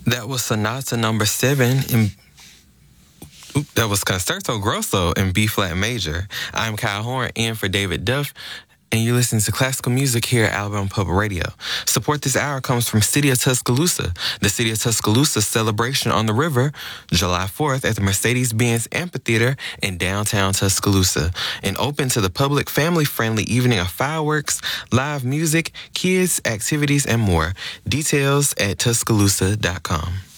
That was Sonata number 7 in that was Concerto Grosso in B flat major. I'm Kyle Horn in for David Duff, and you're listening to classical music here at Alabama Public Radio. Support this hour comes from City of Tuscaloosa. The City of Tuscaloosa celebration on the river, July 4th at the Mercedes-Benz Amphitheater in downtown Tuscaloosa. An open to the public, family-friendly evening of fireworks, live music, kids, activities, and more. Details at Tuscaloosa.com.